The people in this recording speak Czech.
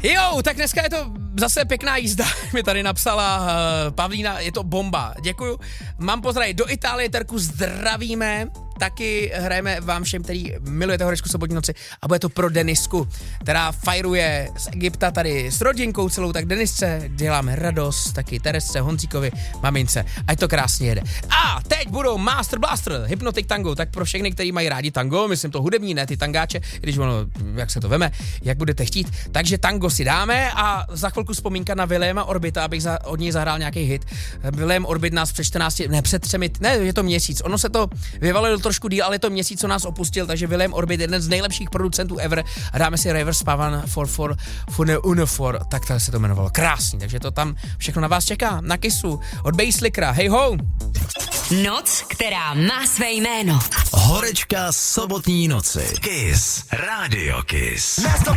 Jo, tak dneska je to zase pěkná jízda, mi tady napsala Pavlína, je to bomba, děkuju. Mám pozdravit do Itálie, Terku zdravíme, taky hrajeme vám všem, který milujete Horečku sobotní noci a bude to pro Denisku, která fajruje z Egypta tady s rodinkou celou, tak Denisce děláme radost, taky Teresce, Honzíkovi, mamince, ať to krásně jede. A teď budou Master Blaster, Hypnotic Tango, tak pro všechny, kteří mají rádi tango, myslím to hudební, ne ty tangáče, když ono, jak se to veme, jak budete chtít, takže tango si dáme a za chvilku vzpomínka na Williama Orbita, abych od něj zahrál nějaký hit. William Orbit nás před 3, je to měsíc, ono se to vyvalilo trošku díl, ale je to měsíc, co nás opustil, takže William Orbit je jeden z nejlepších producentů ever a dáme si Reverse Pavan for Unifor, tak to se to jmenovalo. Krásný, takže to tam všechno na vás čeká, na Kissu, od Basslickera, hej ho! Noc, která má své jméno. Horečka sobotní noci. Kiss, Radio Kiss.